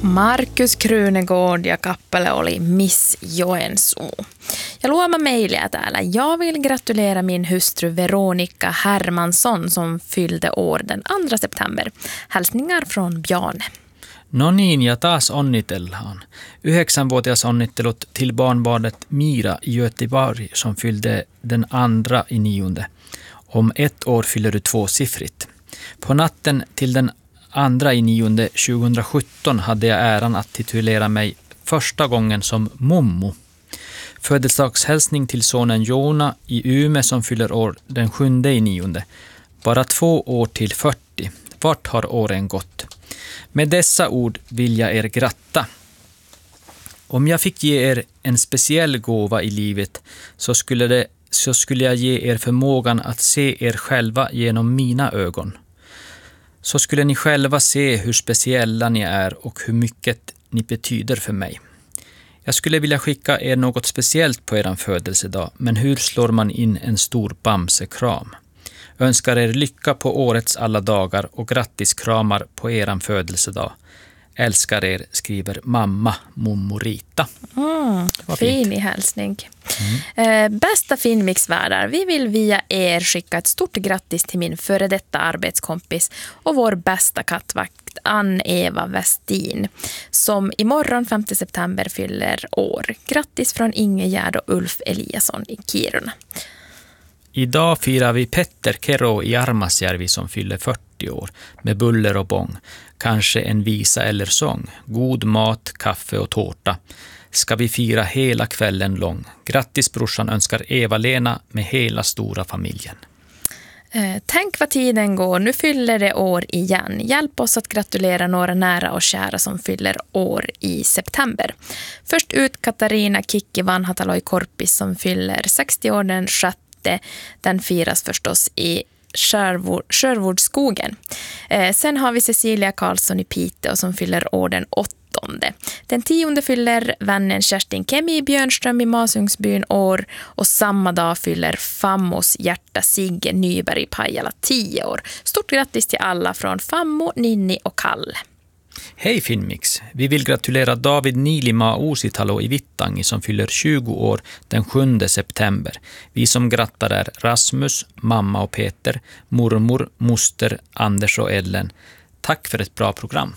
Markus Krunegård ja kappale oli Miss Joensuu. Ja luoma mejliä täällä. Jag vill gratulera min hustru Veronica Hermansson som fyllde år den 2 september. Hälsningar från Bjarne. No niin, ja taas onnitellaan. 9-vuotias onnittelut till barnbarnet Mira i Göteborg som fyllde den 2/9. Om 1 år fyller du 2-siffrigt. På natten till den 2/9 2017 hade jag äran att titulera mig första gången som mommo. Födelsedagshälsning till sonen Jona i Ume som fyller år den 7/9. Bara 2 år till 40. Vart har åren gått? Med dessa ord vill jag er gratta. Om jag fick ge er en speciell gåva i livet så skulle jag ge er förmågan att se er själva genom mina ögon. Så skulle ni själva se hur speciella ni är och hur mycket ni betyder för mig. Jag skulle vilja skicka er något speciellt på er födelsedag, men hur slår man in en stor bamsekram? Önskar er lycka på årets alla dagar och grattiskramar på er födelsedag. Älskar er, skriver mamma Momorita. Fin hälsning. Bästa Finnmixvärdar, vi vill via er skicka ett stort grattis till min före detta arbetskompis och vår bästa kattvakt Ann-Eva Westin som imorgon 5 september fyller år. Grattis från Inge Gärd och Ulf Eliasson i Kiruna. Idag firar vi Petter Kero i Armasjärvi som fyller 40 år med buller och bång. Kanske en visa eller sång. God mat, kaffe och tårta. Ska vi fira hela kvällen lång. Grattis brorsan önskar Eva-Lena med hela stora familjen. Tänk vad tiden går, nu fyller det år igen. Hjälp oss att gratulera några nära och kära som fyller år i september. Först ut Katarina Kikki Vanhataloi Korpis som fyller 60 år den 6. Den firas förstås i Sörvårdsskogen. Sen har vi Cecilia Karlsson i Piteå som fyller år den 8. Den 10 fyller vännen Kerstin Kemi i Björnström i Masungsbyn år och samma dag fyller Fammos hjärta Sigge Nyberg i Pajala 10 år. Stort grattis till alla från Fammo, Ninni och Kalle. Hej Finnmix! Vi vill gratulera David Nilima Uusitalo i Vittangi som fyller 20 år den 7 september. Vi som grattar är Rasmus, mamma och Peter, mormor, moster, Anders och Ellen. Tack för ett bra program.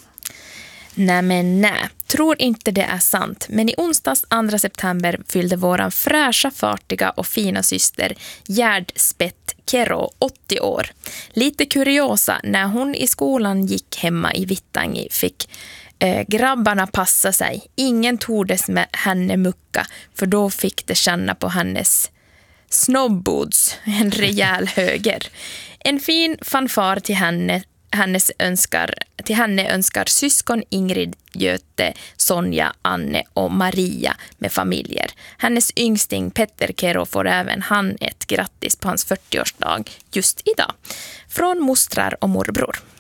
Nej, tror inte det är sant. Men i onsdags 2 september fyllde våran fräscha, fartiga och fina syster Gerd Spett Kero 80 år. Lite kuriosa, när hon i skolan gick hemma i Vittangi fick grabbarna passa sig. Ingen tordes med henne mucka, för då fick det känna på hennes snowboards, en rejäl höger. En fin fanfar till henne. Till henne önskar syskon Ingrid, Göte, Sonja, Anne och Maria med familjer. Hennes yngsting Petter Kero får även han ett grattis på hans 40-årsdag just idag. Från mostrar och morbror.